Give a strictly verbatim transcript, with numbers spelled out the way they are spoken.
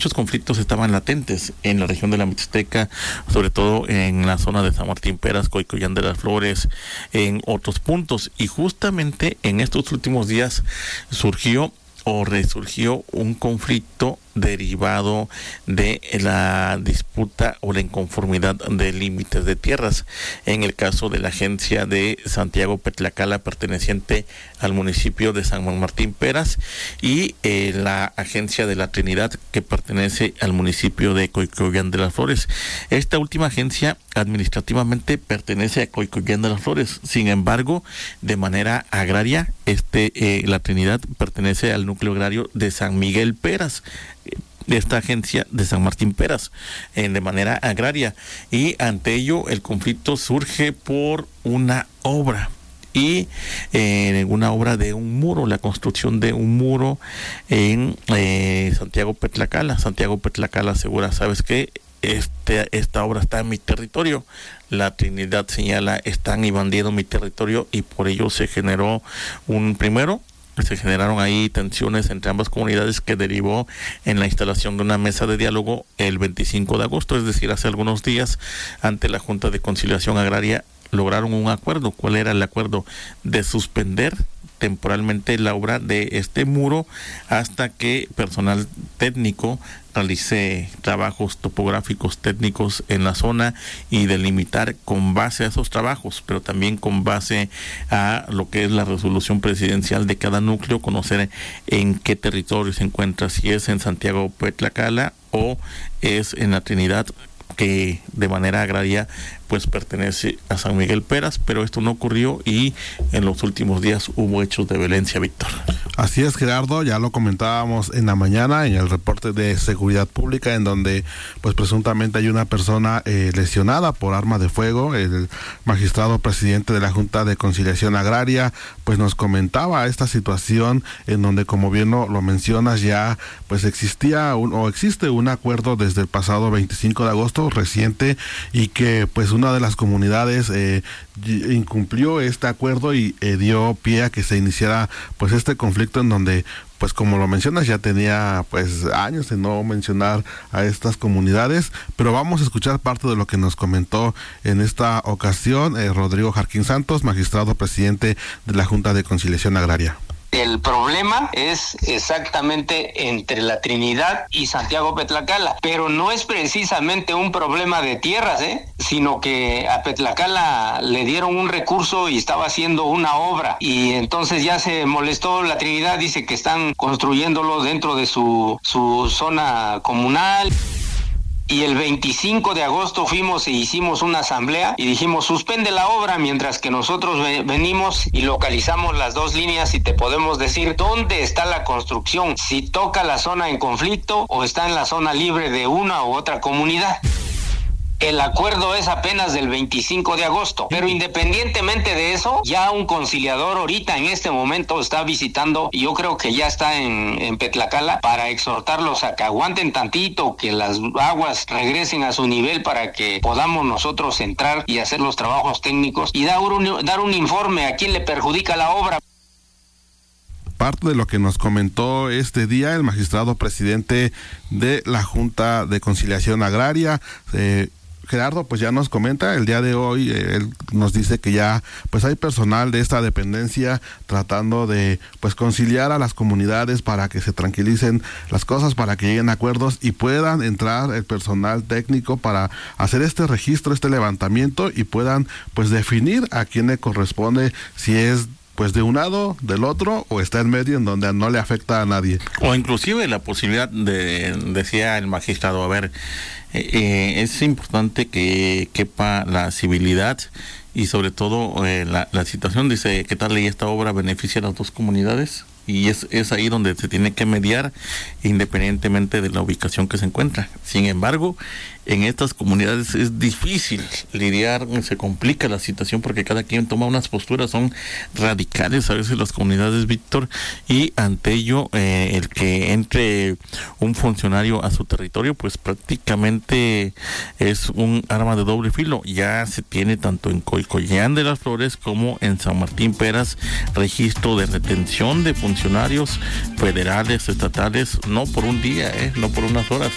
muchos conflictos estaban latentes en la región de la Mixteca, sobre todo en la zona de San Martín Peras, Coicoyán de las Flores, en otros puntos. Y justamente en estos últimos días surgió o resurgió un conflicto derivado de la disputa o la inconformidad de límites de tierras. En el caso de la agencia de Santiago Petlacala, perteneciente al municipio de San Martín Peras, y eh, la agencia de la Trinidad, que pertenece al municipio de Coicoyán de las Flores. Esta última agencia administrativamente pertenece a Coicoyán de las Flores. Sin embargo, de manera agraria, este eh, la Trinidad pertenece al núcleo agrario de San Miguel Peras, de esta agencia de San Martín Peras, eh, de manera agraria. Y ante ello el conflicto surge por una obra, y eh, una obra de un muro, la construcción de un muro en eh, Santiago Petlacala. Santiago Petlacala asegura, ¿sabes qué? Este, esta obra está en mi territorio. La Trinidad señala, están invadiendo mi territorio, y por ello se generó un primero se generaron ahí tensiones entre ambas comunidades, que derivó en la instalación de una mesa de diálogo el veinticinco de agosto, es decir, hace algunos días, ante la Junta de Conciliación Agraria. Lograron un acuerdo. ¿Cuál era el acuerdo? De suspender temporalmente la obra de este muro hasta que personal técnico realice trabajos topográficos técnicos en la zona y delimitar con base a esos trabajos, pero también con base a lo que es la resolución presidencial de cada núcleo, conocer en qué territorio se encuentra, si es en Santiago Petlacala o es en la Trinidad, que de manera agraria pues pertenece a San Miguel Peras, pero esto no ocurrió, y en los últimos días hubo hechos de violencia, Víctor. Así es, Gerardo, ya lo comentábamos en la mañana en el reporte de seguridad pública, en donde pues presuntamente hay una persona eh, lesionada por arma de fuego. El magistrado presidente de la Junta de Conciliación Agraria pues nos comentaba esta situación, en donde, como bien lo, lo mencionas, ya pues existía un, o existe un acuerdo desde el pasado veinticinco de agosto reciente, y que pues una de las comunidades eh, incumplió este acuerdo y eh, dio pie a que se iniciara pues este conflicto, en donde pues como lo mencionas ya tenía pues años de no mencionar a estas comunidades. Pero vamos a escuchar parte de lo que nos comentó en esta ocasión eh, Rodrigo Jarquín Santos, magistrado presidente de la Junta de Conciliación Agraria. El problema es exactamente entre la Trinidad y Santiago Petlacala, pero no es precisamente un problema de tierras, ¿eh? sino que a Petlacala le dieron un recurso y estaba haciendo una obra, y entonces ya se molestó la Trinidad, dice que están construyéndolo dentro de su, su zona comunal. Y el veinticinco de agosto fuimos e hicimos una asamblea y dijimos, suspende la obra mientras que nosotros venimos y localizamos las dos líneas y te podemos decir dónde está la construcción, si toca la zona en conflicto o está en la zona libre de una u otra comunidad. El acuerdo es apenas del veinticinco de agosto, pero independientemente de eso, ya un conciliador ahorita en este momento está visitando, y yo creo que ya está en, en Petlacala, para exhortarlos a que aguanten tantito, que las aguas regresen a su nivel para que podamos nosotros entrar y hacer los trabajos técnicos y dar un, dar un informe a quién le perjudica la obra. Parte de lo que nos comentó este día el magistrado presidente de la Junta de Conciliación Agraria. eh, Gerardo, pues ya nos comenta el día de hoy, eh, él nos dice que ya pues hay personal de esta dependencia tratando de pues conciliar a las comunidades para que se tranquilicen las cosas, para que lleguen a acuerdos y puedan entrar el personal técnico para hacer este registro, este levantamiento, y puedan pues definir a quién le corresponde, si es pues de un lado, del otro, o está en medio, en donde no le afecta a nadie. O inclusive la posibilidad de, decía el magistrado, a ver, eh, eh, es importante que quepa la civilidad y sobre todo eh, la, la situación, dice, ¿qué tal y esta obra beneficia a las dos comunidades? Y es, es ahí donde se tiene que mediar independientemente de la ubicación que se encuentra. Sin embargo, en estas comunidades es difícil lidiar, se complica la situación porque cada quien toma unas posturas, son radicales a veces las comunidades, Víctor, y ante ello eh, el que entre un funcionario a su territorio pues prácticamente es un arma de doble filo. Ya se tiene tanto en Coicoyán de las Flores como en San Martín Peras registro de retención de funcionarios federales, estatales, no por un día, eh, no por unas horas,